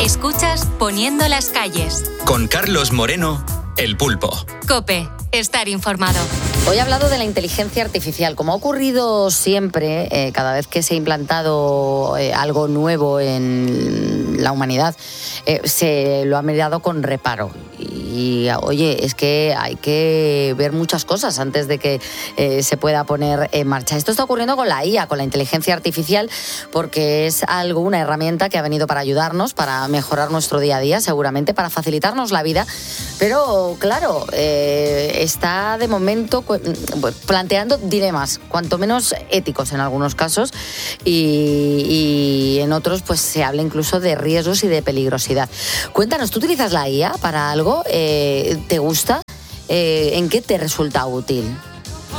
Escuchas Poniendo las calles. Con Carlos Moreno, El Pulpo. COPE. Estar informado. Hoy he hablado de la inteligencia artificial. Como ha ocurrido siempre, cada vez que se ha implantado algo nuevo en la humanidad, se lo ha mirado con reparo. Y, oye, es que hay que ver muchas cosas antes de que se pueda poner en marcha. Esto está ocurriendo con la IA, con la inteligencia artificial, porque es una herramienta que ha venido para ayudarnos, para mejorar nuestro día a día, seguramente, para facilitarnos la vida. Pero, claro, está de momento planteando dilemas, cuanto menos éticos en algunos casos, y en otros pues se habla incluso de riesgos y de peligrosidad. Cuéntanos, ¿tú utilizas la IA para algo? ¿Te gusta? ¿En qué te resulta útil?